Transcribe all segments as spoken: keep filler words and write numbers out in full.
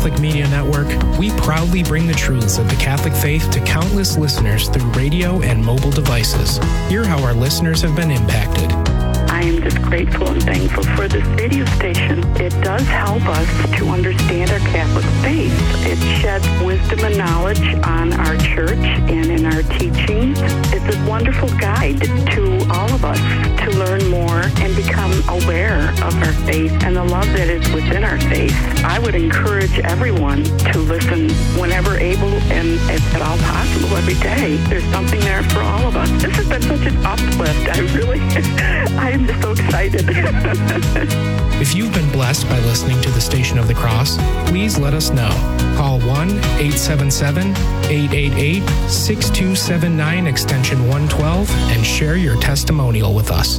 Catholic Media Network, we proudly bring the truths of the Catholic faith to countless listeners through radio and mobile devices. Hear how our listeners have been impacted. I am just grateful and thankful for this radio station. It does help us to understand our Catholic faith. It sheds wisdom and knowledge on our church and in our teachings. It's a wonderful guide to all of us to learn more and become aware of our faith and the love that is within our faith. I would encourage everyone to listen whenever able and if at all possible every day. There's something there for all of us. This has been such an uplift. I really, I am just so excited. If you've been blessed by listening to the Station of the Cross, please let us know. Call one eight seven seven, eight eight eight, six two seven nine extension one twelve and share your testimonial with us.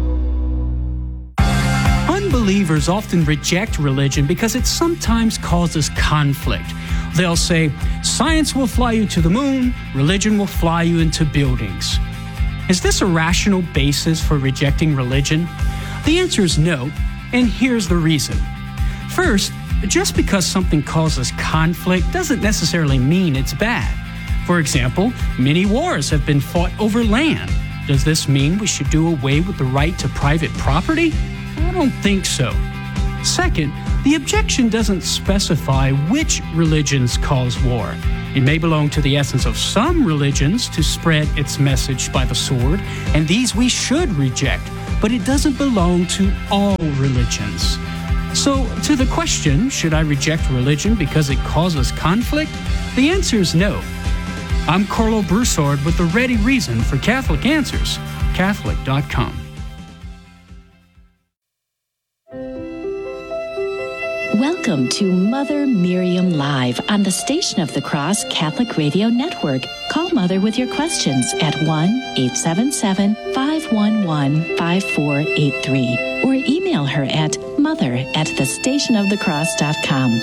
Unbelievers often reject religion because it sometimes causes conflict. They'll say, science will fly you to the moon, religion will fly you into buildings. Is this a rational basis for rejecting religion? The answer is no, and here's the reason. First, just because something causes conflict doesn't necessarily mean it's bad. For example, many wars have been fought over land. Does this mean we should do away with the right to private property? I don't think so. Second, the objection doesn't specify which religions cause war. It may belong to the essence of some religions to spread its message by the sword, and these we should reject, but it doesn't belong to all religions. So, to the question, should I reject religion because it causes conflict? The answer is no. I'm Carlo Broussard with the ready reason for Catholic Answers, Catholic dot com. Welcome to Mother Miriam Live on the Station of the Cross Catholic Radio Network. Call Mother with your questions at one eight seven seven, five one one, five four eight three or email her at mother at the station of the cross dot com.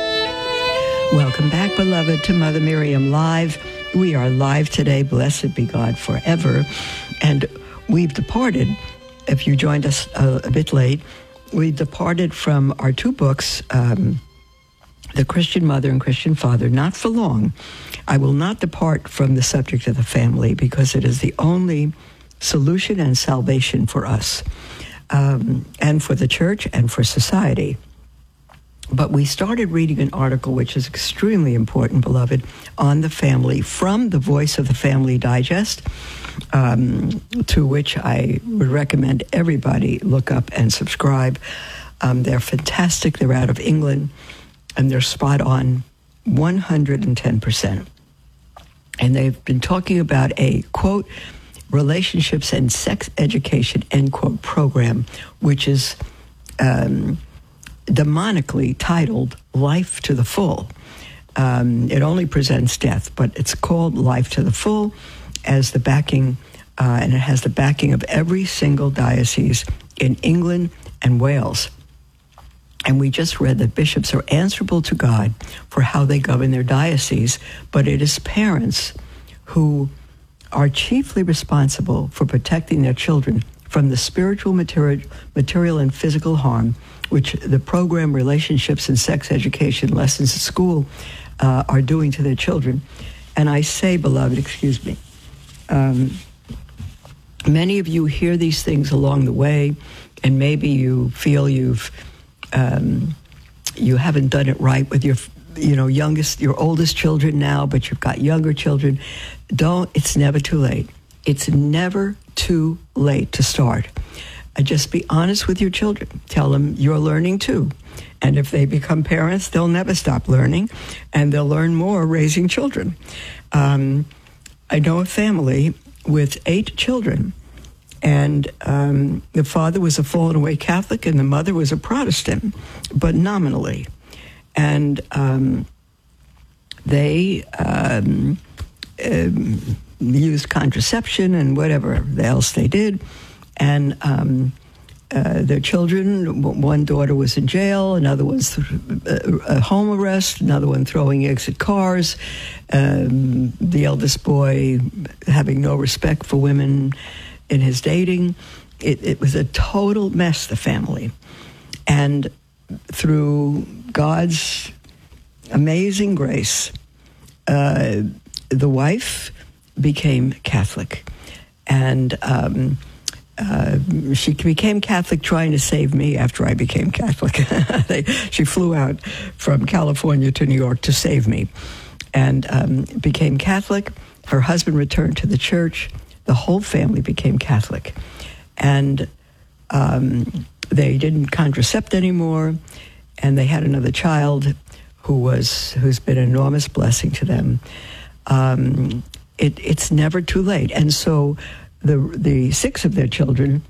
Welcome back, beloved, to Mother Miriam Live. We are live today, blessed be God forever. And we've departed, if you joined us a, a bit late, we departed from our two books, um, The Christian Mother and Christian Father, not for long. I will not depart from the subject of the family because it is the only solution and salvation for us, um, and for the church and for society. But we started reading an article which is extremely important, beloved, on the family from the Voice of the Family Digest, um, to which I would recommend everybody look up and subscribe. Um, they're fantastic. They're out of England, and they're spot on one hundred ten percent. And they've been talking about a, quote, relationships and sex education, end quote, program, which is um, demonically titled Life to the Full. Um, it only presents death, but it's called Life to the Full as the backing, uh, and it has the backing of every single diocese in England and Wales. And we just read that bishops are answerable to God for how they govern their diocese, but it is parents who are chiefly responsible for protecting their children from the spiritual, material, material and physical harm which the program Relationships and Sex Education Lessons at School uh, are doing to their children. And I say, beloved, excuse me, um, many of you hear these things along the way, and maybe you feel you've um, you haven't done it right with your, you know, youngest, your oldest children now, but you've got younger children. Don't. It's never too late. It's never too late to start. Uh, just be honest with your children. Tell them you're learning too. And if they become parents, they'll never stop learning, and they'll learn more raising children. Um, I know a family with eight children, and um, the father was a fallen away Catholic, and the mother was a Protestant, but nominally. And um, they um, um, used contraception and whatever else they did, and um, uh, their children, one daughter was in jail, another one's a home arrest, another one throwing eggs at cars, um, the eldest boy having no respect for women in his dating. It, it was a total mess, the family. And through God's amazing grace, uh, the wife became Catholic. And um, uh, she became Catholic trying to save me after I became Catholic. they, she flew out from California to New York to save me and um, became Catholic. Her husband returned to the church. The whole family became Catholic. And um, they didn't contracept anymore, and they had another child who was, who's been an enormous blessing to them. Um, It, it's never too late. And so the the six of their children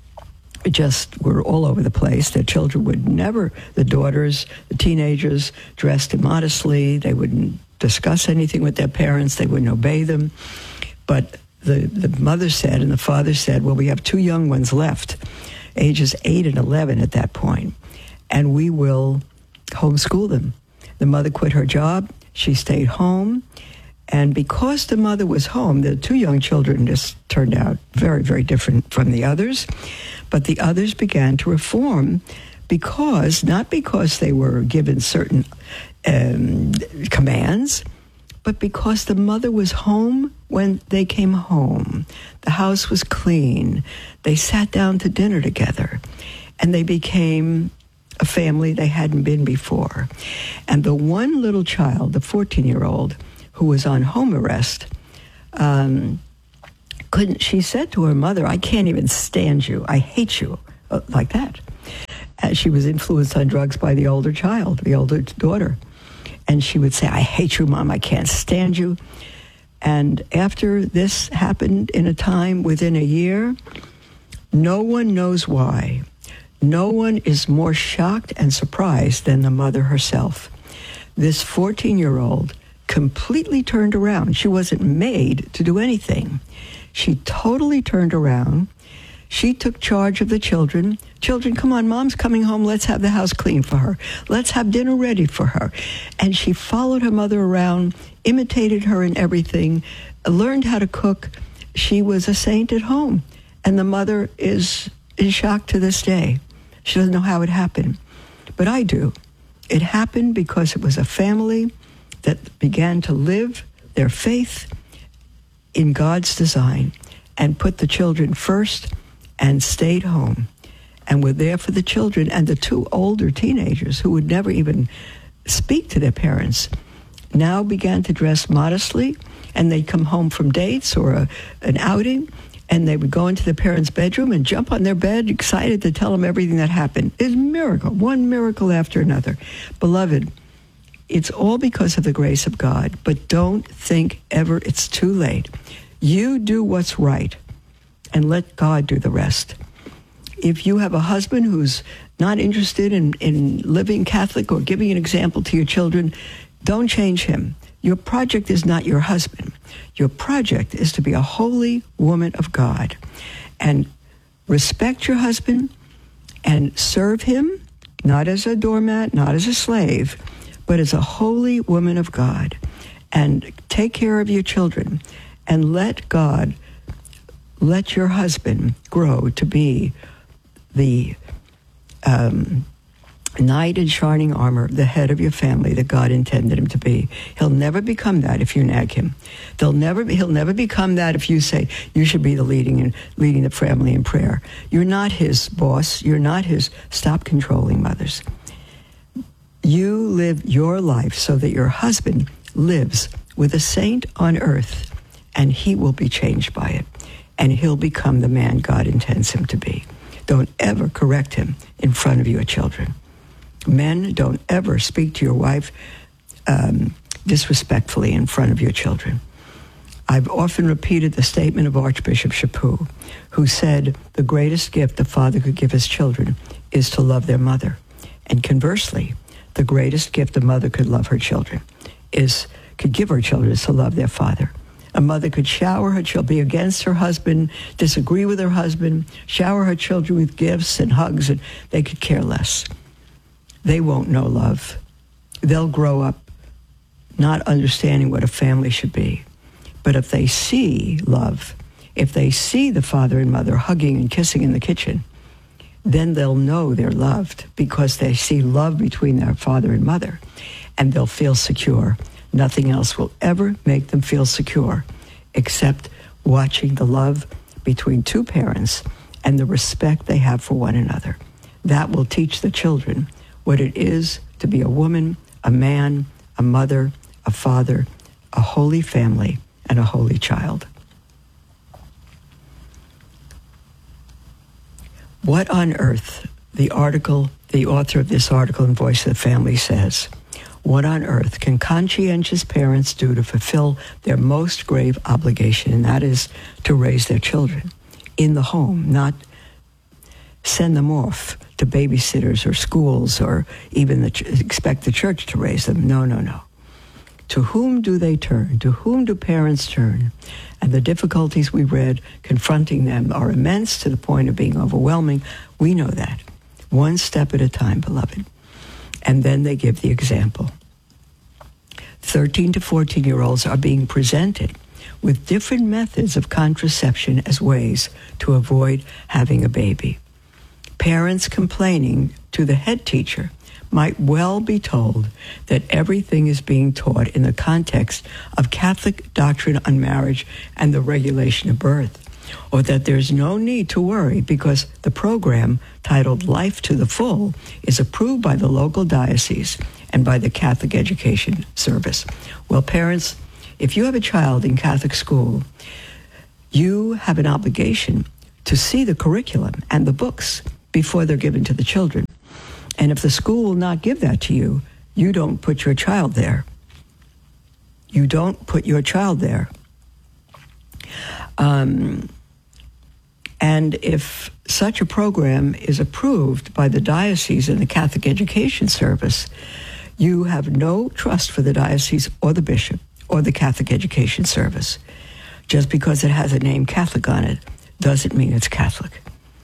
just were all over the place. Their children would never, the daughters, the teenagers, dressed immodestly. They wouldn't discuss anything with their parents. They wouldn't obey them. But the, the mother said and the father said, well, we have two young ones left, ages eight and eleven at that point, and we will homeschool them. The mother quit her job. She stayed home. And because the mother was home, the two young children just turned out very, very different from the others. But the others began to reform because, not because they were given certain um, commands, but because the mother was home when they came home. The house was clean. They sat down to dinner together, and they became a family they hadn't been before. And the one little child, the fourteen-year-old, who was on home arrest, um, couldn't, she said to her mother, I can't even stand you. I hate you, uh, like that. And she was influenced on drugs by the older child, the older daughter. And she would say, I hate you, Mom. I can't stand you. And after this happened in a time within a year, no one knows why. No one is more shocked and surprised than the mother herself. This fourteen-year-old completely turned around. She wasn't made to do anything. She totally turned around. She took charge of the children. Children, come on, Mom's coming home. Let's have the house clean for her. Let's have dinner ready for her. And she followed her mother around, imitated her in everything, learned how to cook. She was a saint at home. And the mother is in shock to this day. She doesn't know how it happened. But I do. It happened because it was a family that began to live their faith in God's design and put the children first and stayed home and were there for the children. And the two older teenagers who would never even speak to their parents now began to dress modestly, and they'd come home from dates or a, an outing, and they would go into their parents' bedroom and jump on their bed, excited to tell them everything that happened. It's a miracle, one miracle after another. Beloved, it's all because of the grace of God, but don't think ever it's too late. You do what's right and let God do the rest. If you have a husband who's not interested in, in living Catholic or giving an example to your children, don't change him. Your project is not your husband. Your project is to be a holy woman of God and respect your husband and serve him, not as a doormat, not as a slave, but as a holy woman of God, and take care of your children, and let God, let your husband grow to be the um, knight in shining armor, the head of your family that God intended him to be. He'll never become that if you nag him. They'll never, he'll never become that if you say, you should be the leading and leading the family in prayer. You're not his boss. You're not his, stop controlling mothers. You live your life so that your husband lives with a saint on earth, and he will be changed by it, and he'll become the man God intends him to be. Don't ever correct him in front of your children. Men, don't ever speak to your wife um, disrespectfully in front of your children. I've often repeated the statement of Archbishop Chaput, who said the greatest gift a father could give his children is to love their mother. And conversely, the greatest gift a mother could love her children is, could give her children is to love their father. A mother could shower her children, be against her husband, disagree with her husband, shower her children with gifts and hugs, and they could care less. They won't know love. They'll grow up not understanding what a family should be. But if they see love, if they see the father and mother hugging and kissing in the kitchen, then they'll know they're loved because they see love between their father and mother. and they'll feel secure. Nothing else will ever make them feel secure except watching the love between two parents and the respect they have for one another. That will teach the children what it is to be a woman, a man, a mother, a father, a holy family, and a holy child. What on earth, the article, the author of this article in Voice of the Family says, what on earth can conscientious parents do to fulfill their most grave obligation, and that is to raise their children in the home, not send them off to babysitters or schools or even the ch- expect the church to raise them. No, no, no. To whom do they turn? To whom do parents turn? And the difficulties we read confronting them are immense to the point of being overwhelming. We know that. One step at a time, beloved. And then they give the example. thirteen to fourteen-year-olds are being presented with different methods of contraception as ways to avoid having a baby. Parents complaining to the head teacher might well be told that everything is being taught in the context of Catholic doctrine on marriage and the regulation of birth, or that there's no need to worry because the program titled Life to the Full is approved by the local diocese and by the Catholic Education Service. Well, parents, if you have a child in Catholic school, you have an obligation to see the curriculum and the books before they're given to the children. And if the school will not give that to you, you don't put your child there. You don't put your child there. Um, and if such a program is approved by the diocese and the Catholic Education Service, you have no trust for the diocese or the bishop or the Catholic Education Service. Just because it has a name Catholic on it doesn't mean it's Catholic.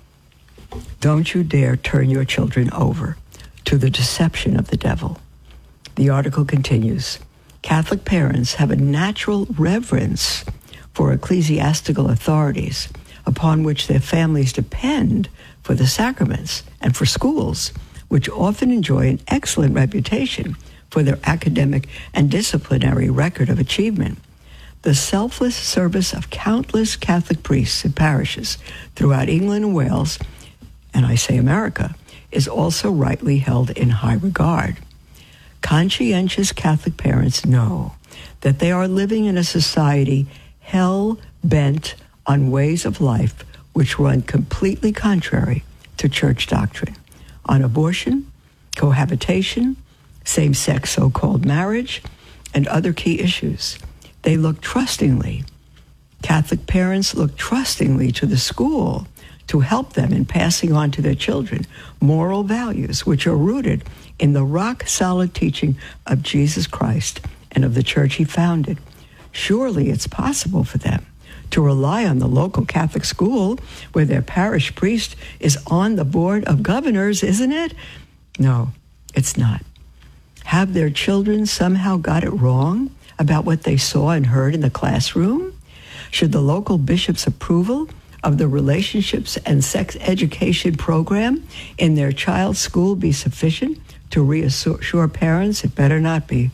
Don't you dare turn your children over to the deception of the devil. The article continues, Catholic parents have a natural reverence for ecclesiastical authorities upon which their families depend for the sacraments and for schools, which often enjoy an excellent reputation for their academic and disciplinary record of achievement. The selfless service of countless Catholic priests in parishes throughout England and Wales, and I say America, is also rightly held in high regard. Conscientious Catholic parents know that they are living in a society hell-bent on ways of life which run completely contrary to church doctrine, on abortion, cohabitation, same-sex so-called marriage, and other key issues. They look trustingly. Catholic parents look trustingly to the school to help them in passing on to their children moral values which are rooted in the rock-solid teaching of Jesus Christ and of the church he founded. Surely it's possible for them to rely on the local Catholic school where their parish priest is on the board of governors, isn't it? No, it's not. Have their children somehow got it wrong about what they saw and heard in the classroom? Should the local bishop's approval of the relationships and sex education program in their child's school be sufficient to reassure parents? It better not be.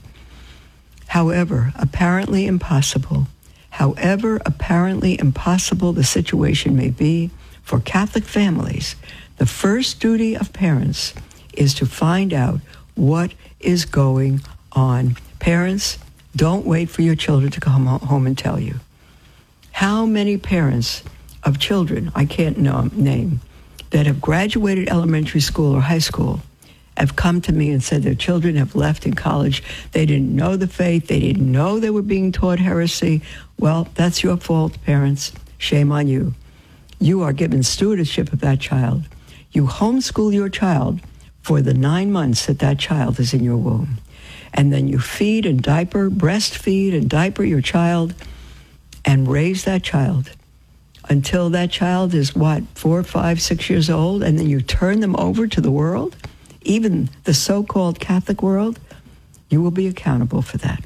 However, apparently impossible, however apparently impossible the situation may be for Catholic families, the first duty of parents is to find out what is going on. Parents, don't wait for your children to come home and tell you. How many parents of children, I can't know, name, that have graduated elementary school or high school have come to me and said their children have left in college. They didn't know the faith. They didn't know they were being taught heresy. Well, that's your fault, parents. Shame on you. You are given stewardship of that child. You homeschool your child for the nine months that that child is in your womb. And then you feed and diaper, breastfeed and diaper your child and raise that child until that child is, what, four, five, six years old, and then you turn them over to the world, even the so-called Catholic world. You will be accountable for that.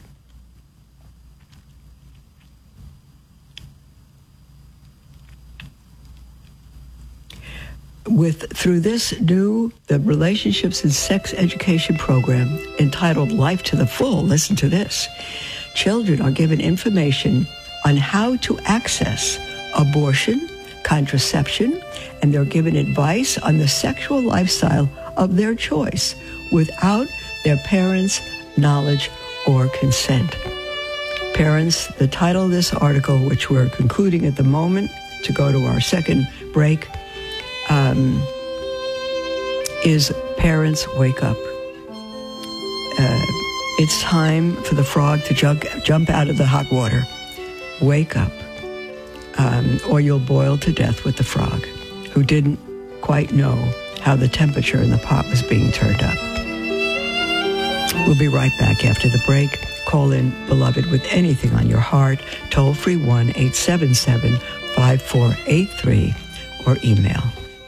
with through this new the Relationships and Sex Education program entitled Life to the Full. Listen to this. Children are given information on how to access abortion, contraception, and they're given advice on the sexual lifestyle of their choice without their parents' knowledge or consent. Parents, the title of this article, which we're concluding at the moment to go to our second break, um, is Parents Wake Up. Uh, it's time for the frog to jump, jump out of the hot water. Wake up, um, or you'll boil to death with the frog, who didn't quite know how the temperature in the pot was being turned up. We'll be right back after the break. Call in, beloved, with anything on your heart. Toll free one eight seven seven, five four eight three or email.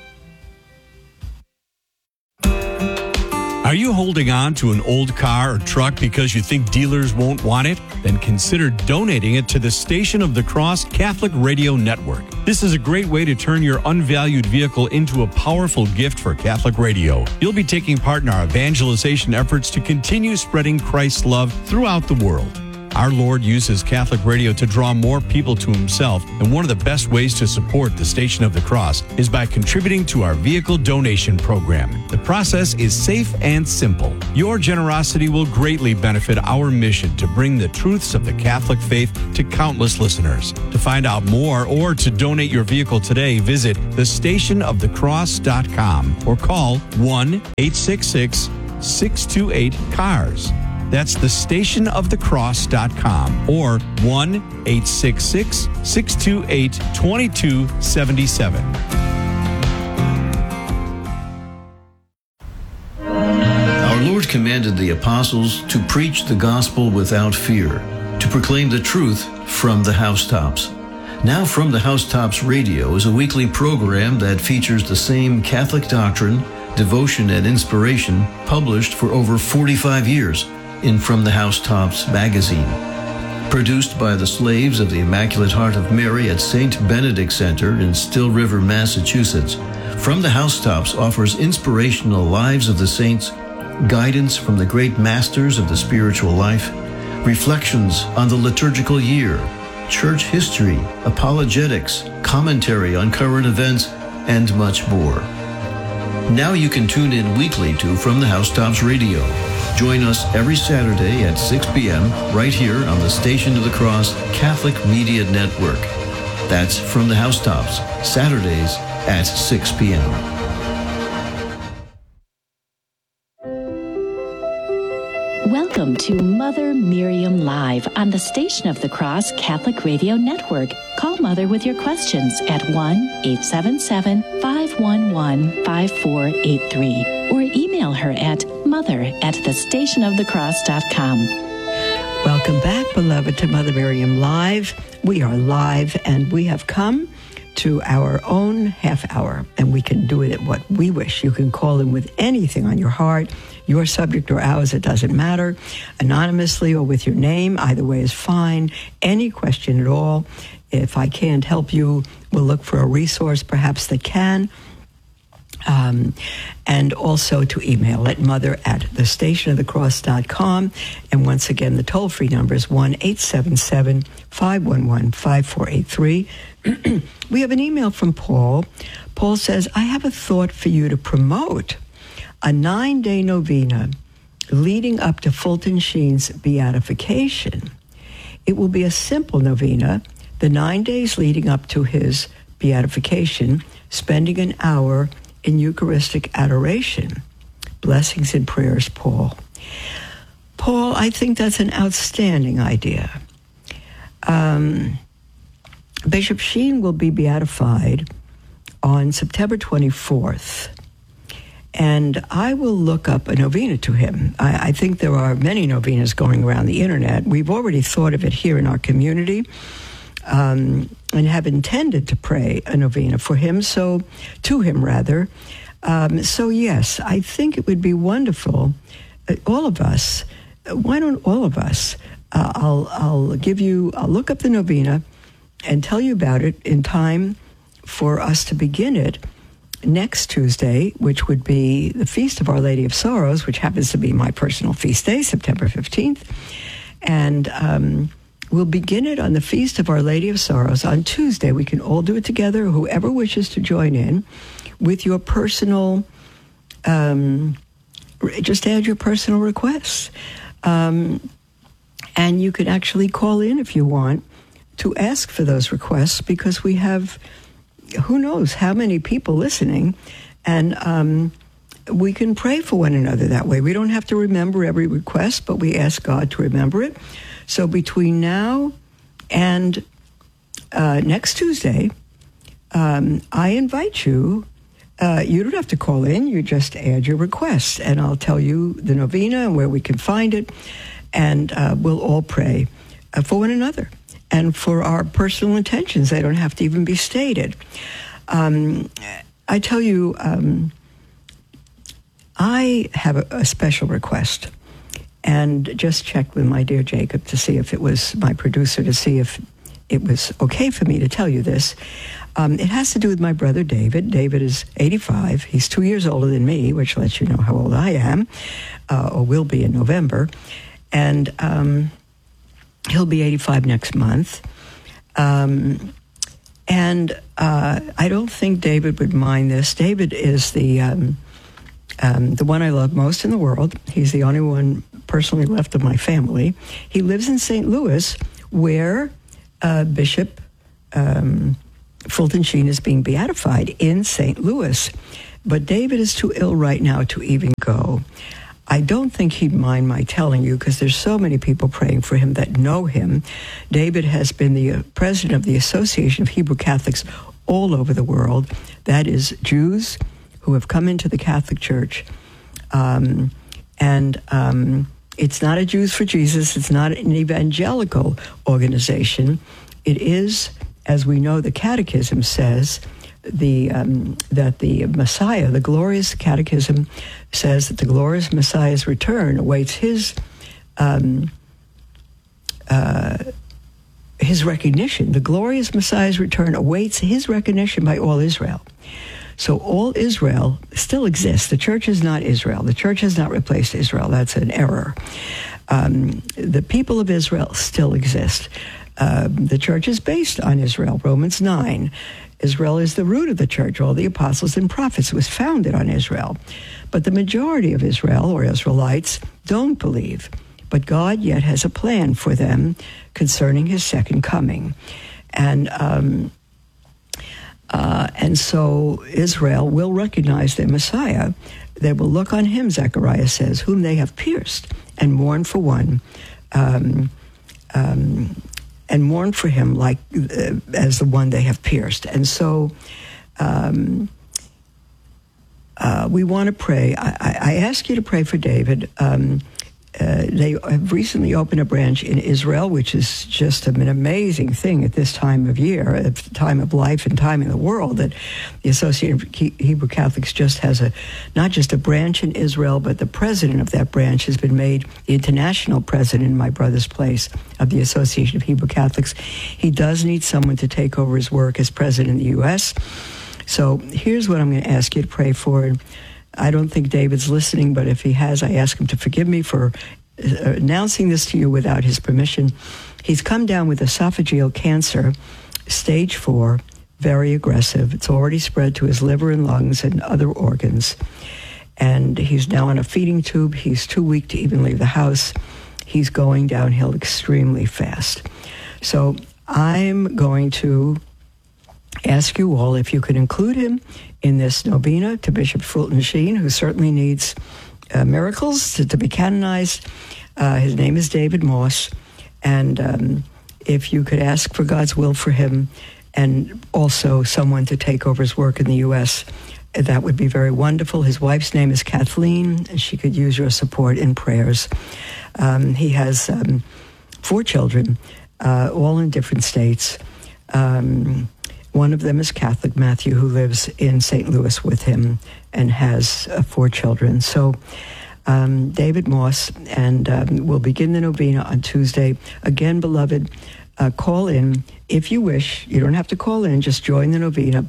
Are you holding on to an old car or truck because you think dealers won't want it? Then consider donating it to the Station of the Cross Catholic Radio Network. This is a great way to turn your unvalued vehicle into a powerful gift for Catholic radio. You'll be taking part in our evangelization efforts to continue spreading Christ's love throughout the world. Our Lord uses Catholic radio to draw more people to himself, and one of the best ways to support the Station of the Cross is by contributing to our vehicle donation program. The process is safe and simple. Your generosity will greatly benefit our mission to bring the truths of the Catholic faith to countless listeners. To find out more or to donate your vehicle today, visit the station of the cross dot com or call one eight six six, six two eight, C A R S. That's the station of the cross dot com or one eight six six, six two eight, two two seven seven. Our Lord commanded the apostles to preach the gospel without fear, to proclaim the truth from the housetops. Now From the Housetops Radio is a weekly program that features the same Catholic doctrine, devotion, and inspiration published for over forty-five years in From the Housetops magazine. Produced by the slaves of the Immaculate Heart of Mary at Saint Benedict Center in Still River, Massachusetts, From the Housetops offers inspirational lives of the saints, guidance from the great masters of the spiritual life, reflections on the liturgical year, church history, apologetics, commentary on current events, and much more. Now you can tune in weekly to From the Housetops Radio. Join us every Saturday at six p.m. right here on the Station of the Cross Catholic Media Network. That's From the Housetops, Saturdays at six p.m. Welcome to Mother Miriam Live on the Station of the Cross Catholic Radio Network. Call Mother with your questions at one eight seven seven, five one one, five four eight three or email her at mother at the station of the cross dot com. Welcome back, beloved, to Mother Miriam Live. We are live, and we have come to our own half hour, and we can do it at what we wish. You can call in with anything on your heart, your subject or ours, it doesn't matter, anonymously or with your name. Either way is fine. Any question at all. If I can't help you, we'll look for a resource perhaps that can. Um, and also to email at mother at the station of the cross dot com. And once again, the toll-free number is one eight seven seven, five one one, five four eight three. We have an email from Paul. Paul says, I have a thought for you to promote a nine-day novena leading up to Fulton Sheen's beatification. It will be a simple novena, the nine days leading up to his beatification, spending an hour in Eucharistic adoration. Blessings and prayers, Paul. Paul, I think that's an outstanding idea. Um, Bishop Sheen will be beatified on September twenty-fourth. And I will look up a novena to him. I, I think there are many novenas going around the internet. We've already thought of it here in our community um, and have intended to pray a novena for him, so to him rather. Um, so yes, I think it would be wonderful. Uh, all of us, uh, why don't all of us? Uh, I'll I'll give you. I'll look up the novena and tell you about it in time for us to begin it next Tuesday, which would be the Feast of Our Lady of Sorrows, which happens to be my personal feast day, September fifteenth. And um, we'll begin it on the Feast of Our Lady of Sorrows on Tuesday. We can all do it together, whoever wishes to join in with your personal, um, just add your personal requests. Um, and you can actually call in if you want to ask for those requests, because we have who knows how many people listening, and um, we can pray for one another that way. We don't have to remember every request, but we ask God to remember it. So between now and uh, next Tuesday, um, I invite you, uh, you don't have to call in, you just add your requests, and I'll tell you the novena and where we can find it, and uh, we'll all pray uh, for one another. And for our personal intentions, they don't have to even be stated. Um, I tell you, um, I have a, a special request, and just checked with my dear Jacob to see if it was, my producer, to see if it was okay for me to tell you this. Um, it has to do with my brother David. David is eighty-five. He's two years older than me, which lets you know how old I am, uh, or will be in November. And um he'll be eighty-five next month. Um, and uh, I don't think David would mind this. David is the um, um, the one I love most in the world. He's the only one personally left of my family. He lives in Saint Louis, where uh, Bishop um, Fulton Sheen is being beatified, in Saint Louis. But David is too ill right now to even go. I don't think he'd mind my telling you, because there's so many people praying for him that know him. David has been the uh, president of the Association of Hebrew Catholics all over the world. That is Jews who have come into the Catholic Church. Um, and um, it's not a Jews for Jesus. It's not an evangelical organization. It is, as we know, the Catechism says, the um, that the Messiah, the glorious Catechism, says that the glorious Messiah's return awaits his um, uh, his recognition. The glorious Messiah's return awaits his recognition by all Israel. So all Israel still exists. The church is not Israel. The church has not replaced Israel. That's an error. Um, the people of Israel still exist. Uh, the church is based on Israel. Romans nine. Israel is the root of the church. All the apostles and prophets was founded on Israel. But the majority of Israel, or Israelites, don't believe. But God yet has a plan for them concerning his second coming. And um, uh, and so Israel will recognize their Messiah. They will look on him, Zechariah says, whom they have pierced, and mourn for one. Um, um, and mourn for him like uh, as the one they have pierced. And so um, uh, we want to pray. I, I ask you to pray for David. Um, uh, they have recently opened a branch in Israel, which is just an amazing thing at this time of year, at the time of life and time in the world, that the Association of Hebrew Catholics just has a, not just a branch in Israel, but the president of that branch has been made the international president in my brother's place of the Association of Hebrew Catholics. He does need someone to take over his work as president in the U S. So here's what I'm going to ask you to pray for. I don't think David's listening, but if he has, I ask him to forgive me for uh, announcing this to you without his permission. He's come down with esophageal cancer, stage four, very aggressive. It's already spread to his liver and lungs and other organs. And he's now on a feeding tube. He's too weak to even leave the house. He's going downhill extremely fast. So I'm going to ask you all if you could include him in this novena to Bishop Fulton Sheen, who certainly needs uh, miracles to, to be canonized. Uh, his name is David Moss. And um, if you could ask for God's will for him, and also someone to take over his work in the U S, that would be very wonderful. His wife's name is Kathleen, and she could use your support in prayers. Um, he has um, four children, uh, all in different states. Um, one of them is Catholic, Matthew, who lives in Saint Louis with him and has uh, four children. So um, David Moss, and um, we'll begin the novena on Tuesday. Again, beloved, uh, call in if you wish. You don't have to call in, just join the novena, but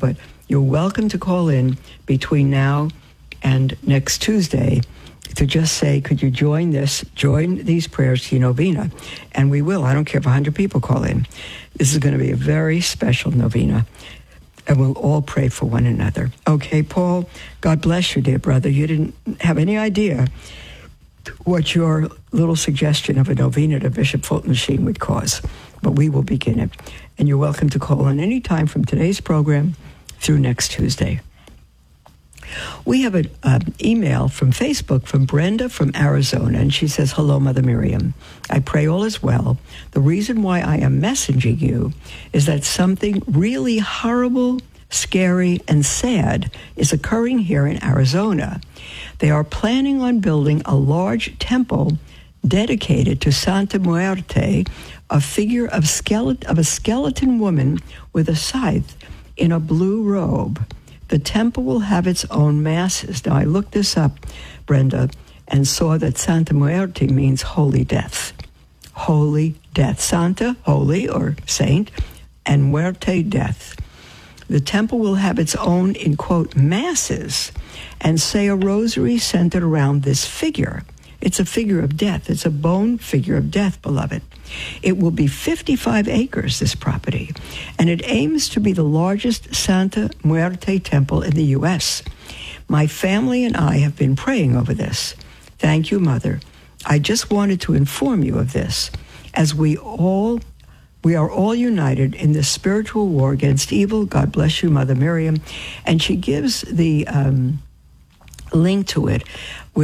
You're welcome to call in between now and next Tuesday to just say, could you join this, join these prayers to your novena? And we will. I don't care if one hundred people call in. This is going to be a very special novena. And we'll all pray for one another. Okay, Paul, God bless you, dear brother. You didn't have any idea what your little suggestion of a novena to Bishop Fulton Sheen would cause. But we will begin it. And you're welcome to call in any time from today's program through next Tuesday. We have an uh, email from Facebook from Brenda from Arizona, and she says, hello, Mother Miriam. I pray all is well. The reason why I am messaging you is that something really horrible, scary, and sad is occurring here in Arizona. They are planning on building a large temple dedicated to Santa Muerte, a figure of, skeleton, of a skeleton woman with a scythe in a blue robe. The temple will have its own masses. Now, I looked this up, Brenda, and saw that Santa Muerte means holy death. Holy death. Santa, holy or saint, and muerte, death. The temple will have its own, in quote, masses, and say a rosary centered around this figure. It's a figure of death. It's a bone figure of death, beloved. It will be fifty-five acres, this property, and it aims to be the largest Santa Muerte temple in the U S My family and I have been praying over this. Thank you, Mother. I just wanted to inform you of this, as we all, we are all united in this spiritual war against evil. God bless you, Mother Miriam. And she gives the um, link to it,